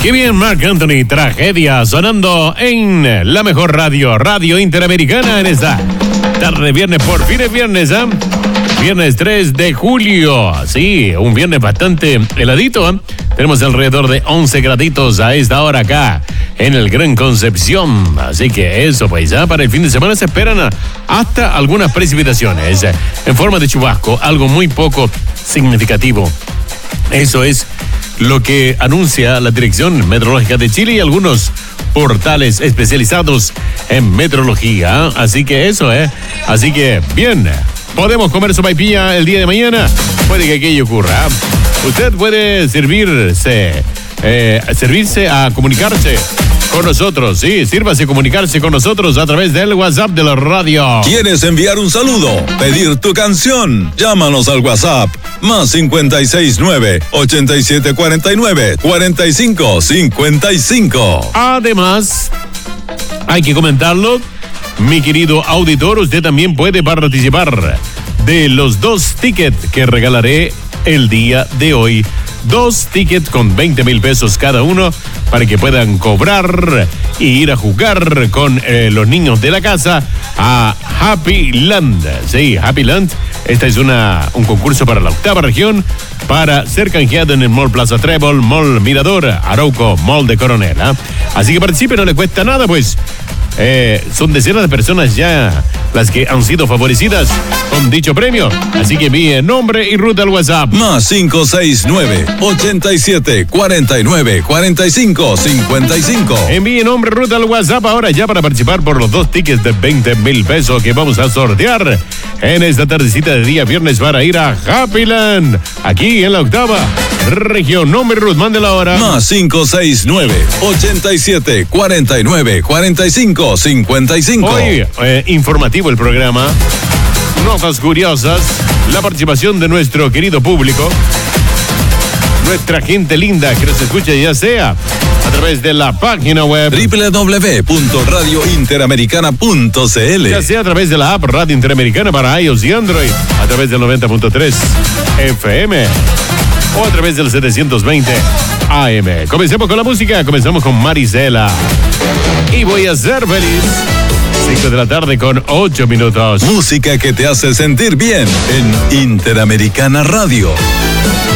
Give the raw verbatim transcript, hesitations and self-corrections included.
Qué bien, Marc Anthony, Tragedia, sonando en la mejor radio, Radio Interamericana, en esta tarde de viernes. Por fin es viernes, ¿eh? Viernes tres de julio. Sí, un viernes bastante heladito, ¿eh? Tenemos alrededor de once graditos a esta hora acá en el Gran Concepción. Así que eso, pues ya para el fin de semana se esperan a, hasta algunas precipitaciones eh, en forma de chubasco, algo muy poco significativo. Eso es lo que anuncia la Dirección Meteorológica de Chile y algunos portales especializados en meteorología. Así que eso, ¿eh? Así que, bien, podemos comer sopaipilla el día de mañana. Puede que aquello ocurra. Usted puede servirse, eh, servirse a comunicarse con nosotros, sí, sírvase a comunicarse con nosotros a través del WhatsApp de la radio. ¿Quieres enviar un saludo? ¿Pedir tu canción? Llámanos al WhatsApp más cincuenta y seis nueve, ochenta y siete cuarenta y nueve, cuarenta y cinco cincuenta y cinco. Además, hay que comentarlo, mi querido auditor, usted también puede participar de los dos tickets que regalaré el día de hoy. Dos tickets con veinte mil pesos cada uno para que puedan cobrar y ir a jugar con eh, los niños de la casa a Happy Land. Sí, Happy Land. Esta es una, un concurso para la octava región para ser canjeado en el Mall Plaza Trébol, Mall Mirador, Arauco, Mall de Coronel. ¿eh? Así que participe, no le cuesta nada, pues. Eh, son decenas de personas ya las que han sido favorecidas con dicho premio. Así que envíe nombre y ruta al WhatsApp. Más cinco seis nueve, ochenta y siete cuarenta y nueve, cuarenta y cinco cincuenta y cinco. Envíe nombre y ruta al WhatsApp ahora ya para participar por los dos tickets de veinte mil pesos que vamos a sortear en esta tardecita de día viernes para ir a Happyland, aquí en la octava región. Nombre y ruta, mándela ahora. Más cinco seis nueve, ochenta y siete cuarenta y nueve, cuarenta y cinco cincuenta y cinco. Hoy, eh, informativo el programa. Notas curiosas. La participación de nuestro querido público. Nuestra gente linda que nos escucha, ya sea a través de la página web doble u doble u doble u punto radio interamericana punto c l, ya sea a través de la app Radio Interamericana para iOS y Android, a través del noventa punto tres F M o a través del setecientos veinte A M. Comencemos con la música. Comenzamos con Marisela y Voy a ser feliz. cinco de la tarde con ocho minutos. Música que te hace sentir bien en Interamericana Radio.